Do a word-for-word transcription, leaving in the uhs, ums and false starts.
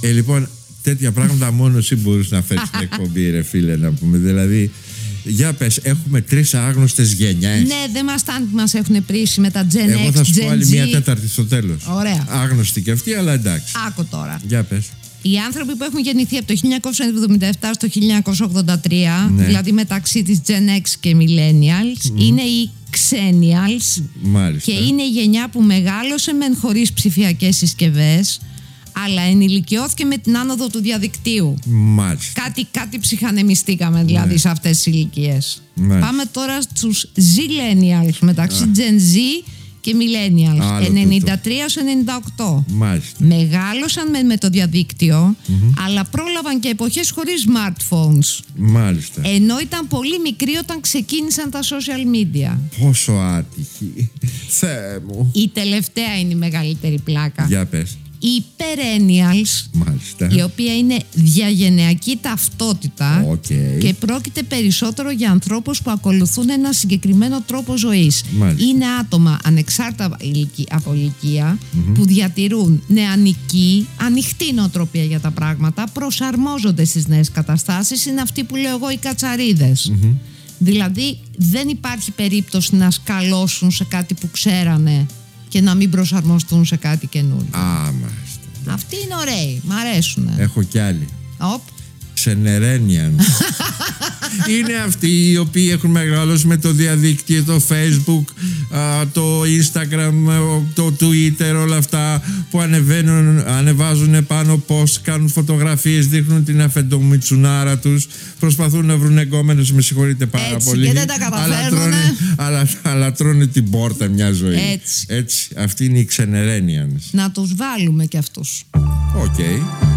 Ε, λοιπόν, τέτοια πράγματα μόνο εσύ μπορείς να φέρεις στην εκπομπή, ρε φίλε, να πούμε. Δηλαδή, για πες, έχουμε τρεις άγνωστες γενιές. Ναι, δεν μας φτάνει που μας έχουν πρίσει με τα Gen X, Gen Z. Εγώ θα σου πω άλλη μία τέταρτη στο τέλος. Ωραία. Άγνωστη και αυτή, αλλά εντάξει. Άκου τώρα. Για πες. Οι άνθρωποι που έχουν γεννηθεί από το χίλια εννιακόσια εβδομήντα επτά στο χίλια εννιακόσια ογδόντα τρία, ναι. δηλαδή μεταξύ της Gen X και Millennials, mm. είναι οι Xennials. Μάλιστα. Και είναι η γενιά που μεγάλωσε μεν χωρίς ψηφιακές συσκευές, αλλά ενηλικιώθηκε με την άνοδο του διαδικτύου. Μάλιστα. Κάτι, κάτι ψυχανεμιστήκαμε δηλαδή, ναι, σε αυτές τις ηλικίες. Πάμε τώρα στους Zillennials, μεταξύ Α. Gen Z και Millennials. Άλλο ενενήντα τρία έως ενενήντα οκτώ. Μάλιστα. Μεγάλωσαν με, με το διαδίκτυο, mm-hmm. αλλά πρόλαβαν και εποχές χωρίς smartphones. Μάλιστα. Ενώ ήταν πολύ μικροί όταν ξεκίνησαν τα social media. Πόσο άτυχοι. Θεέ μου. Η τελευταία είναι η μεγαλύτερη πλάκα. Για πες. Οι Perennials, μάλιστα, η οποία είναι διαγενειακή ταυτότητα, okay. και πρόκειται περισσότερο για ανθρώπους που ακολουθούν ένα συγκεκριμένο τρόπο ζωής. Μάλιστα. Είναι άτομα ανεξάρτητα από ηλικία, mm-hmm. που διατηρούν νεανική, ανοιχτή νοοτροπία για τα πράγματα, προσαρμόζονται στις νέες καταστάσεις, είναι αυτοί που λέω εγώ οι κατσαρίδες. Mm-hmm. Δηλαδή δεν υπάρχει περίπτωση να σκαλώσουν σε κάτι που ξέρανε και να μην προσαρμοστούν σε κάτι καινούριο. Α, μάλιστα. Αυτοί είναι ωραίοι, μ' αρέσουν. Έχω κι άλλοι. Οπ. Ξενερένιαν. Είναι αυτοί οι οποίοι έχουν μεγαλώσει με το διαδίκτυο, το Facebook, το Instagram, το Twitter, όλα αυτά που ανεβαίνουν, ανεβάζουν πάνω post, κάνουν φωτογραφίες, δείχνουν την αφεντομιτσουνάρα τους, προσπαθούν να βρουν εγκόμενες, με συγχωρείτε πάρα έτσι, πολύ, και δεν τα καταφέρνουν, αλλά, αλλά, αλλά τρώνε την πόρτα μια ζωή. Έτσι. Έτσι. Αυτοί είναι οι ξενερένιανς. Να τους βάλουμε κι αυτούς. Οκ. Okay.